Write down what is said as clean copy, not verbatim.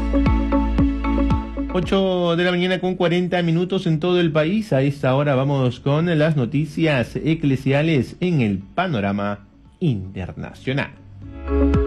8 de la mañana con 40 minutos en todo el país. A esta hora vamos con las noticias eclesiales en el panorama internacional.